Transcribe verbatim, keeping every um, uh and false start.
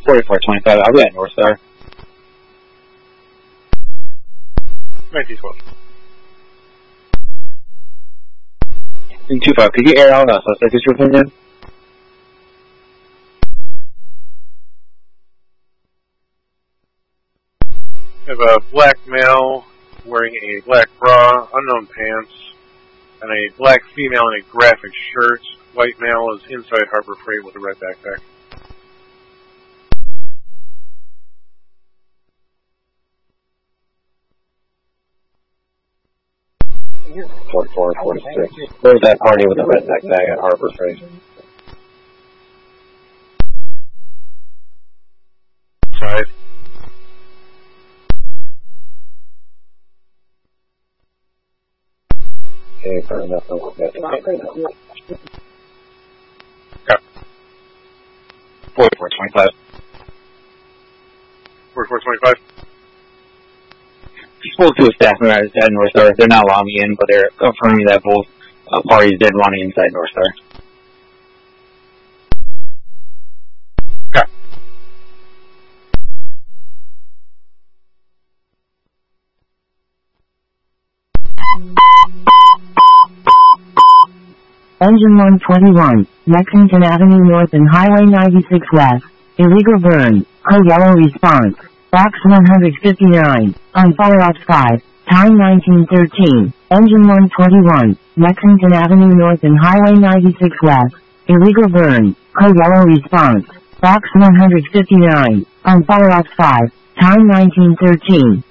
forty-four twenty-five, I'll be at North Star. nineteen twelve. two five, could you air out uh, suspect description again? I have a black male wearing a black bra, unknown pants, and a black female in a graphic shirt. White male is inside Harbor Freight with a red backpack. forty-four forty-six. Where's that party with the red backpack at Harbor Freight? Side. Okay, fair enough. Okay. forty-four twenty-five. forty-four twenty-five. Spoke to a staff member at North Star. They're not allowing me in, but they're confirming that both uh, parties did run inside North Star. Okay. Engine one twenty-one, Lexington Avenue North and Highway ninety-six West. Illegal burn. Code yellow response. Box one fifty-nine. On follow-up five. Time nineteen thirteen. Engine one twenty-one, Lexington Avenue North and Highway ninety-six West. Illegal burn. Code yellow response. Box one fifty-nine. On follow-up five. Time nineteen thirteen.